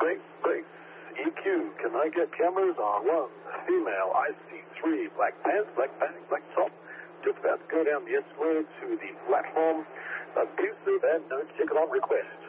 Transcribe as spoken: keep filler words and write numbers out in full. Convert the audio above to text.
Great, great. E Q, can I get cameras on one? Female, I see three. Black pants, black pants, black top. Just about to go down the escalator to the platform. Abusive and no ticket on request.